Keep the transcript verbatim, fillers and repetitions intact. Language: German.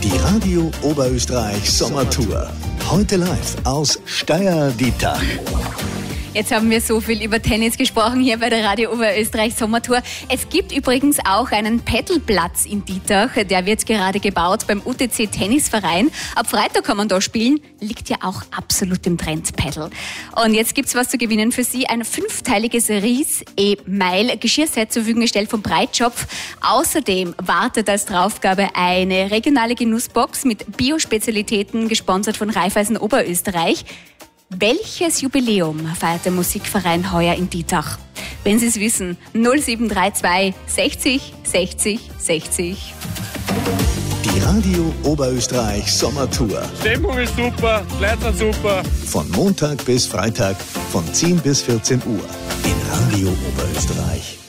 Die Radio Oberösterreich Sommertour. Heute live aus Steyr-Dietach. Jetzt haben wir so viel über Tennis gesprochen hier bei der Radio Oberösterreich Sommertour. Es gibt übrigens auch einen Paddleplatz in Dietach. Der wird gerade gebaut beim U T C Tennisverein. Ab Freitag kann man da spielen. Liegt ja auch absolut im Trend, Paddle. Und jetzt gibt's was zu gewinnen für Sie. Ein fünfteiliges Ries-E-Mail-Geschirrset zur Verfügung gestellt vom Breitschopf. Außerdem wartet als Draufgabe eine regionale Genussbox mit Bio-Spezialitäten, gesponsert von Raiffeisen Oberösterreich. Welches Jubiläum feiert der Musikverein heuer in Dietach? Wenn Sie es wissen, null sieben drei zwei sechzig sechzig sechzig. Die Radio Oberösterreich Sommertour. Stimmung ist super, die Leute sind super. Von Montag bis Freitag von zehn bis vierzehn Uhr in Radio Oberösterreich.